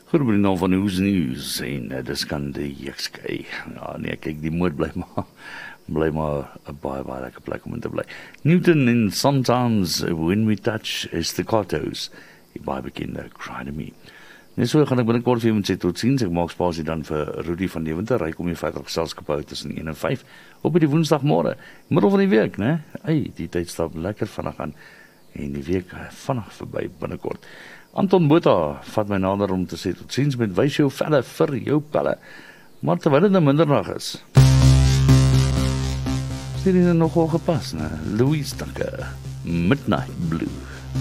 Goedemiddag van Hoes News en dis kan die Jekskei. Ja nee, kyk die moed bly maar 'n baie lekker plek om in te bly. Newton en Sometimes When We Touch Staccatos, die baie bekende Cry to Me. Net so gaan ek binnekort vir julle sê tot sins. Ek maak spasie dan vir Rudy van Deventer. Hy kom hier verder geselskap hou tussen 1 en 5 op die Woensdagmôre, middel van die week, né? Die tyd stap lekker vinnig aan en die week vinnig verby binnekort. Anton Botha vat my nader om te sê tot sins met wys jou velle vir jou pelle. Maar terwyl dit nou mindernag is, is dit nogal gepas, né? Louise Tucker, Midnight Blue.